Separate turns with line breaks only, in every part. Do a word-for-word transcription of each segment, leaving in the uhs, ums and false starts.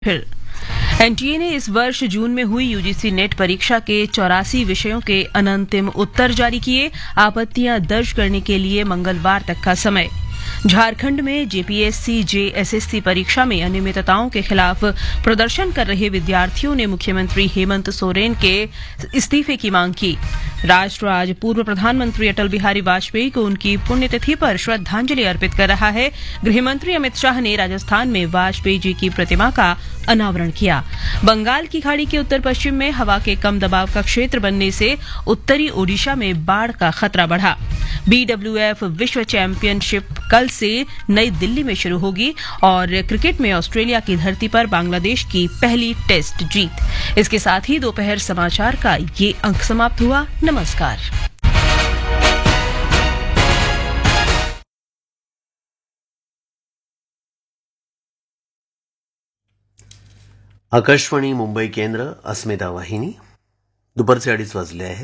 फिर एनटीए ने इस वर्ष जून में हुई यूजीसी नेट परीक्षा के चौरासी विषयों के अनंतिम उत्तर जारी किए। आपत्तियां दर्ज करने के लिए मंगलवार तक का समय। झारखंड में जेपीएससी जेएसएससी परीक्षा में अनियमितताओं के खिलाफ प्रदर्शन कर रहे विद्यार्थियों ने मुख्यमंत्री हेमंत सोरेन के इस्तीफे की मांग की। राष्ट्र आज पूर्व प्रधानमंत्री अटल बिहारी वाजपेयी को उनकी पुण्यतिथि पर श्रद्धांजलि अर्पित कर रहा है। गृहमंत्री अमित शाह ने राजस्थान में वाजपेयी जी की प्रतिमा का अनावरण किया। बंगाल की खाड़ी के उत्तर पश्चिम में हवा के कम दबाव का क्षेत्र बनने से उत्तरी ओडिशा में बाढ़ का खतरा बढ़ा। बीडब्ल्यूएफ विश्व चैंपियनशिप कल से नई दिल्ली में शुरू होगी और क्रिकेट में ऑस्ट्रेलिया की धरती पर बांग्लादेश की पहली टेस्ट जीत। इसके साथ ही दोपहर समाचार का ये अंक समाप्त हुआ। नमस्कार।
आकाशवाणी मुंबई केंद्र, अस्मिता वाहिनी. दुपारचे अडीच वाजले आहेत.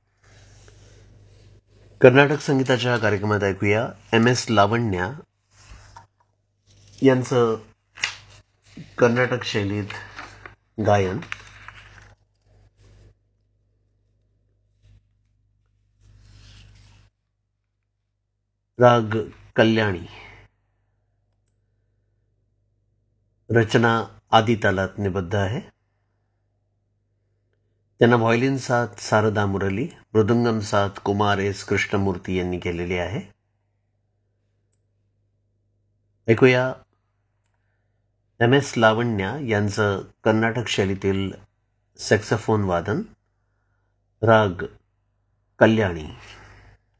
कर्नाटक संगीताच्या कार्यक्रमात ऐकूया एम एस लावण्या यांचं कर्नाटक शैलीत गायन. राग कल्याणी. रचना आदी तालात निबद्ध आहे. त्यांना व्हायोलिन साथ शारदा मुरली, मृदुंगम साथ कुमार एस कृष्णमूर्ती यांनी केलेली आहे. ऐकूया एम एस लावण्या यांचं कर्नाटक शैलीतील सॅक्सोफोन वादन, राग कल्याणी.